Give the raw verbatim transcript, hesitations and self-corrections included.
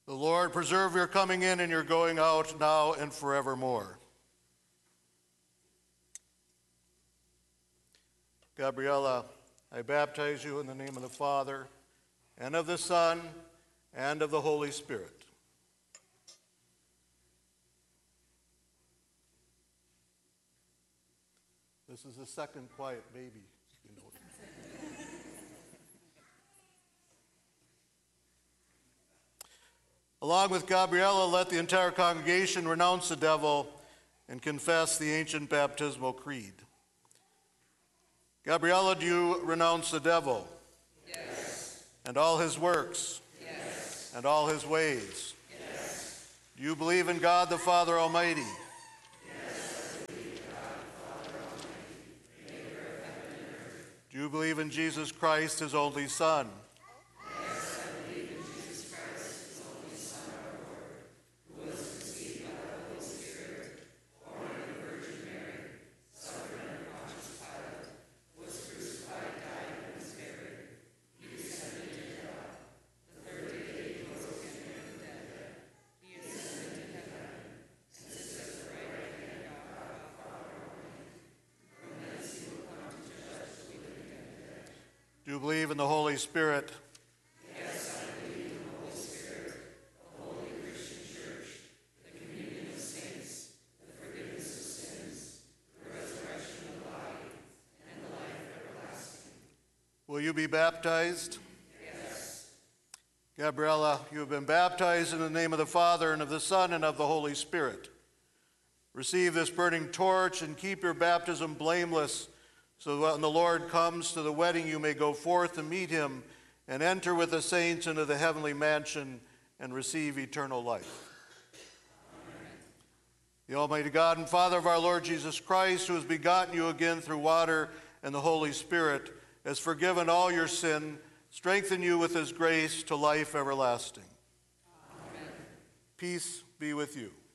The Lord preserve your coming in and your going out now and forevermore. Gabriella, I baptize you in the name of the Father, and of the Son, and of the Holy Spirit. This is the second quiet baby, you know. Along with Gabriella, let the entire congregation renounce the devil and confess the ancient baptismal creed. Gabriella, do you renounce the devil? Yes. And all his works? Yes. And all his ways? Yes. Do you believe in God the Father Almighty? Yes, I believe in God the Father Almighty, maker of heaven and earth. Do you believe in Jesus Christ, his only Son? Yes, I believe in Jesus Christ, his only Son, our Lord, who was conceived by the Holy Spirit, born of the Virgin Mary, suffered under Pontius Pilate, was crucified, died, and was buried. He descended into hell. The third day he rose again from the dead. He ascended into heaven, and sits at the right hand of God the Father Almighty. From thence he will come to judge the living and the dead. Do you believe in the Holy Spirit? Yes, I believe in the Holy Spirit, the holy Christian church, the communion of saints, the forgiveness of sins, the resurrection of the body, and the life everlasting. Will you be baptized? Yes. Gabriella, you have been baptized in the name of the Father, and of the Son, and of the Holy Spirit. Receive this burning torch and keep your baptism blameless, so that when the Lord comes to the wedding, you may go forth to meet him and enter with the saints into the heavenly mansion and receive eternal life. Amen. The Almighty God and Father of our Lord Jesus Christ, who has begotten you again through water and the Holy Spirit, has forgiven all your sin, strengthen you with his grace to life everlasting. Amen. Peace be with you.